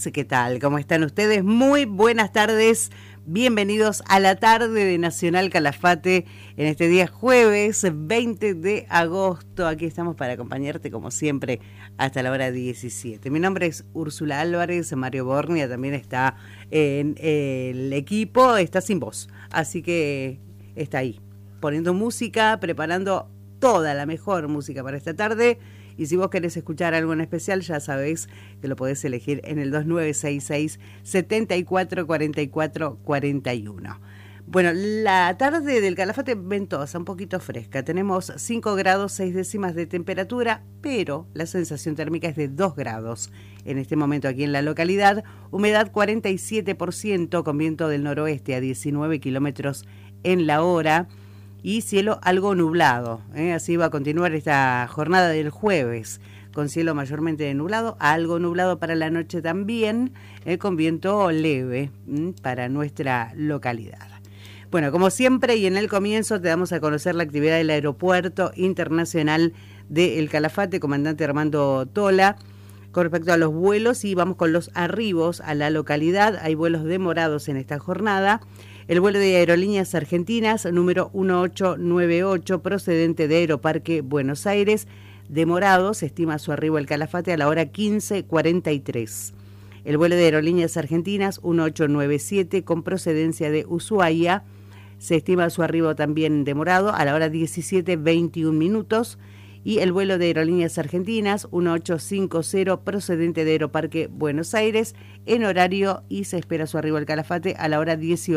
¿Qué tal? ¿Cómo están ustedes? Muy buenas tardes. Bienvenidos a la tarde de Nacional Calafate en este día jueves 20 de agosto. Aquí estamos para acompañarte como siempre hasta la hora 17. Mi nombre es Úrsula Álvarez, Mario Bornia también está en el equipo, está sin voz, así que está ahí, poniendo música, preparando toda la mejor música para esta tarde. Y si vos querés escuchar algo en especial, ya sabés que lo podés elegir en el 2966-744441. Bueno, la tarde del Calafate ventosa, un poquito fresca. Tenemos 5 grados 6 décimas de temperatura, pero la sensación térmica es de 2 grados. En este momento aquí en la localidad, humedad 47%, con viento del noroeste a 19 kilómetros en la hora. Y cielo algo nublado, así va a continuar esta jornada del jueves, con cielo mayormente nublado, algo nublado para la noche también, con viento leve para nuestra localidad. Bueno, como siempre y en el comienzo te damos a conocer la actividad del Aeropuerto Internacional de El Calafate, comandante Armando Tola, con respecto a los vuelos, y vamos con los arribos a la localidad. Hay vuelos demorados en esta jornada. El vuelo de Aerolíneas Argentinas, número 1898, procedente de Aeroparque Buenos Aires, demorado, se estima su arribo al Calafate a la hora 15:43. El vuelo de Aerolíneas Argentinas, 1897, con procedencia de Ushuaia, se estima su arribo también demorado a la hora 17:21. Y el vuelo de Aerolíneas Argentinas, 1850, procedente de Aeroparque Buenos Aires, en horario, y se espera su arribo al Calafate a la hora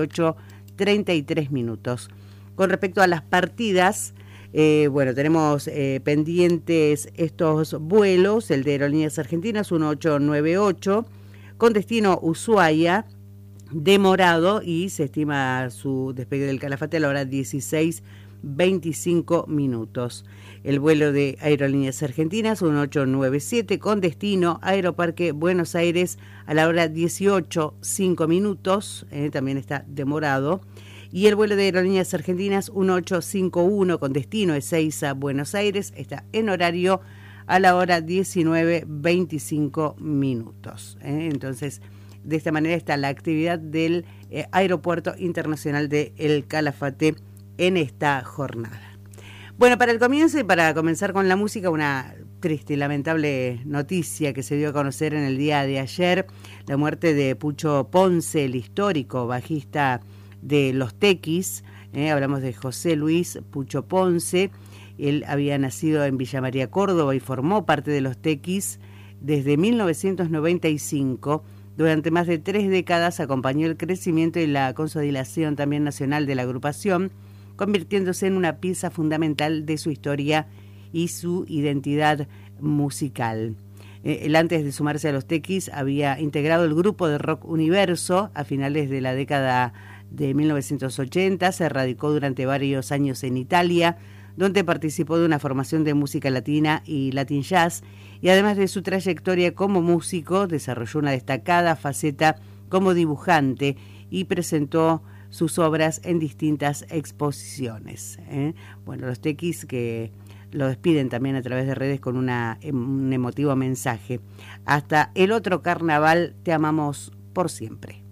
18:33. Con respecto a las partidas, tenemos pendientes estos vuelos, el de Aerolíneas Argentinas, 1898, con destino Ushuaia, demorado, y se estima su despegue del Calafate a la hora 16:25. El vuelo de Aerolíneas Argentinas, 1897, con destino Aeroparque Buenos Aires a la hora 18:05, también está demorado. Y el vuelo de Aerolíneas Argentinas, 1851, con destino Ezeiza, Buenos Aires, está en horario a la hora 19:25. Entonces, de esta manera está la actividad del Aeropuerto Internacional de El Calafate en esta jornada. Bueno, para el comienzo y para comenzar con la música, una triste y lamentable noticia que se dio a conocer en el día de ayer: la muerte de Pucho Ponce, el histórico bajista de Los Tequis. Hablamos de José Luis Pucho Ponce. Él había nacido en Villa María, Córdoba, y formó parte de Los Tequis desde 1995. Durante más de 3 décadas acompañó el crecimiento y la consolidación también nacional de la agrupación, convirtiéndose en una pieza fundamental de su historia y su identidad musical. Él, antes de sumarse a Los Tequis, había integrado el grupo de rock Universo a finales de la década de 1980. Se radicó durante varios años en Italia, donde participó de una formación de música latina y latin jazz, y además de su trayectoria como músico, desarrolló una destacada faceta como dibujante y presentó sus obras en distintas exposiciones. Bueno, Los Tequis, que lo despiden también a través de redes con un emotivo mensaje: hasta el otro carnaval, te amamos por siempre.